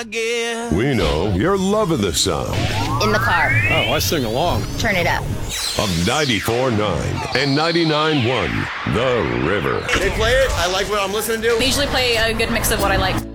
I guess. We know you're loving the sound In the car. Oh, I sing along. Turn it up. of 94.9 and 99.1 The River. They play it. I like what I'm listening to. They usually play a good mix of what I like.